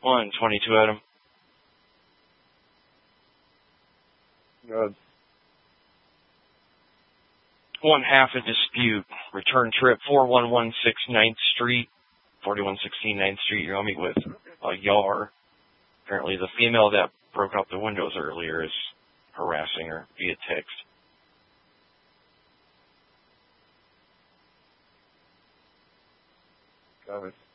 122 Adam. Good. 1/2 a dispute. Return trip 4116 9th Street. 4116 9th Street. You're going to meet with a Yar. Apparently the female that broke out the windows earlier is harassing her via text. Got it.